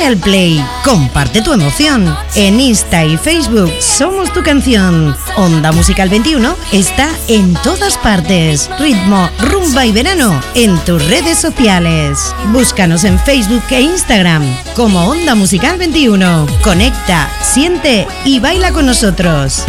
al play, comparte tu emoción. En Insta y Facebook somos tu canción. Onda Musical 21 está en todas partes. Ritmo, rumba y verano en tus redes sociales. Búscanos en Facebook e Instagram como Onda Musical 21. Conecta, siente y baila con nosotros.